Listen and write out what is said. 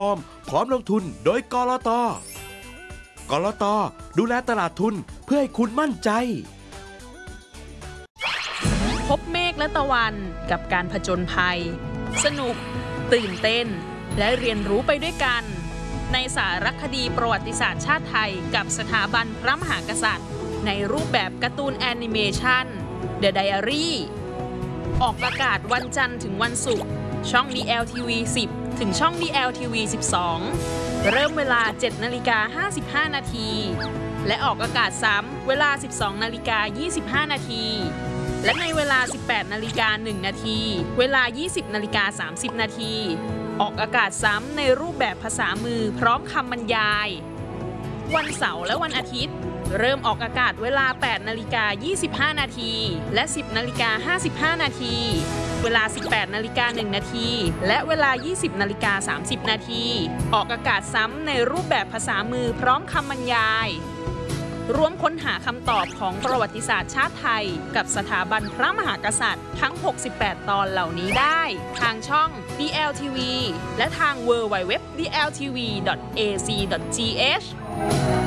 พร้อมลงทุนโดยกลต.กลต.ดูแลตลาดทุนเพื่อให้คุณมั่นใจพบเมฆและตะวันกับการผจญภัยสนุกตื่นเต้นและเรียนรู้ไปด้วยกันในสารคดีประวัติศาสตร์ชาติไทยกับสถาบันพระมหากษัตริย์ในรูปแบบการ์ตูนแอนิเมชัน The Diary ออกอากาศวันจันทร์ถึงวันศุกร์ช่อง DLTV 10 ถึงช่อง DLTV 12 เริ่มเวลา 7:55 นาทีและออกอากาศซ้ำเวลา 12:25 นาทีและในเวลา 18:01 นาทีเวลา 20:30 นาทีออกอากาศซ้ำในรูปแบบภาษามือพร้อมคำบรรยายวันเสาร์และวันอาทิตย์เริ่มออกอากาศเวลา 8:25 นาทีและ 10:55 นาทีเวลา 18:01 นาทีและเวลา 20:30 นาทีออกอากาศซ้ำในรูปแบบภาษามือพร้อมคำบรรยายร่วมค้นหาคำตอบของประวัติศาสตร์ชาติไทยกับสถาบันพระมหากษัตริย์ทั้ง 68 ตอนเหล่านี้ได้ทางช่อง DLTV และทาง www.dltv.ac.th